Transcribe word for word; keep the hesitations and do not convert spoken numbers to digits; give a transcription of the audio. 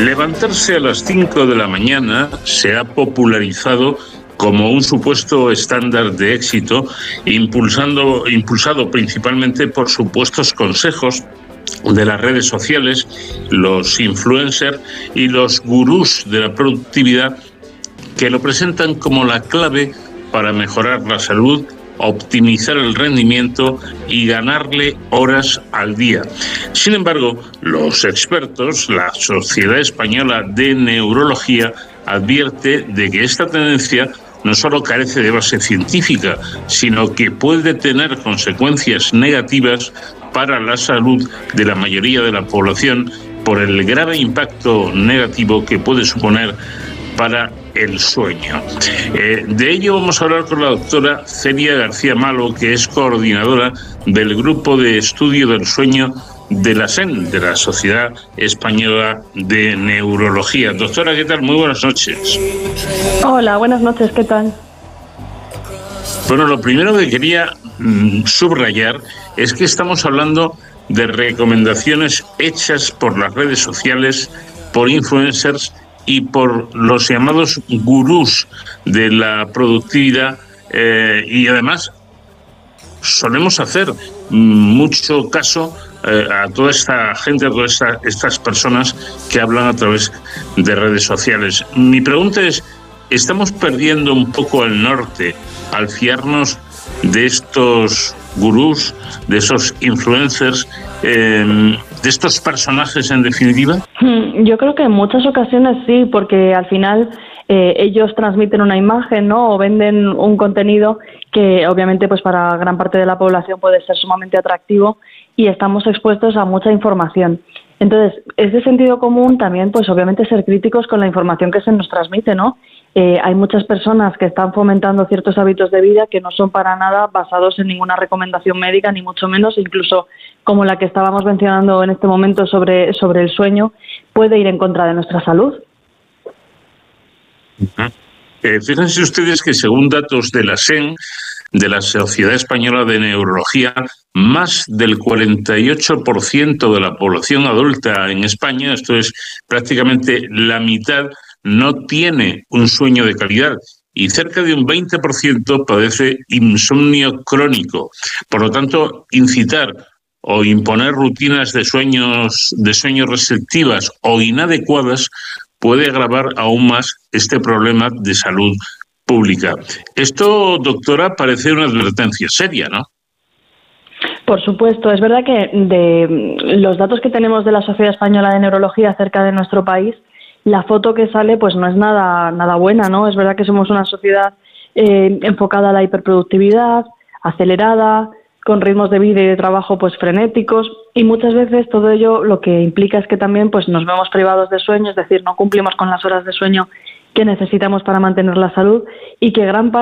Levantarse a las cinco de la mañana se ha popularizado como un supuesto estándar de éxito, impulsando, impulsado principalmente por supuestos consejos de las redes sociales, los influencers y los gurús de la productividad, que lo presentan como la clave para mejorar la salud, optimizar el rendimiento y ganarle horas al día. Sin embargo, los expertos, la Sociedad Española de Neurología, advierte de que esta tendencia no solo carece de base científica, sino que puede tener consecuencias negativas para la salud de la mayoría de la población por el grave impacto negativo que puede suponer para el sueño. Eh, de ello vamos a hablar con la doctora Celia García Malo, que es coordinadora del Grupo de Estudio del Sueño de la S E N, de la Sociedad Española de Neurología. Doctora, ¿qué tal? Muy buenas noches. Hola, buenas noches, ¿qué tal? Bueno, lo primero que quería mm, subrayar es que estamos hablando de recomendaciones hechas por las redes sociales, por influencers y por los llamados gurús de la productividad, eh, y además solemos hacer mucho caso eh, a toda esta gente, a todas esta, estas personas que hablan a través de redes sociales. Mi pregunta es, ¿estamos perdiendo un poco el norte al fiarnos de estos gurús, de esos influencers, eh, de estos personajes en definitiva? Yo creo que en muchas ocasiones sí, porque al final eh, ellos transmiten una imagen, ¿no? O venden un contenido que obviamente pues para gran parte de la población puede ser sumamente atractivo y estamos expuestos a mucha información. Entonces, es de sentido común también, pues obviamente ser críticos con la información que se nos transmite, ¿no? Eh, hay muchas personas que están fomentando ciertos hábitos de vida que no son para nada basados en ninguna recomendación médica, ni mucho menos, incluso como la que estábamos mencionando en este momento sobre, sobre el sueño, puede ir en contra de nuestra salud. Uh-huh. Eh, fíjense ustedes que según datos de la S E N, de la Sociedad Española de Neurología, más del cuarenta y ocho por ciento de la población adulta en España, esto es prácticamente la mitad, no tiene un sueño de calidad y cerca de un veinte por ciento padece insomnio crónico. Por lo tanto, incitar o imponer rutinas de sueños, de sueño restrictivas o inadecuadas puede agravar aún más este problema de salud pública. Esto, doctora, parece una advertencia seria, ¿no? Por supuesto, es verdad que de los datos que tenemos de la Sociedad Española de Neurología acerca de nuestro país, la foto que sale pues no es nada, nada buena, ¿no? Es verdad que somos una sociedad eh, enfocada a la hiperproductividad, acelerada, con ritmos de vida y de trabajo pues frenéticos, y muchas veces todo ello lo que implica es que también pues nos vemos privados de sueño, es decir, no cumplimos con las horas de sueño que necesitamos para mantener la salud, y que gran parte